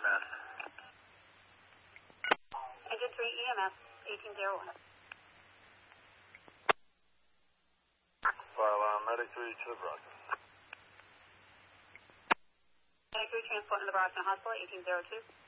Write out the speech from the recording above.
EMS. Engine 3 EMS, 1801. Fire alarm, Medic 3 to the broadcast. Medic 3 transport to the Boston Hospital, 1802.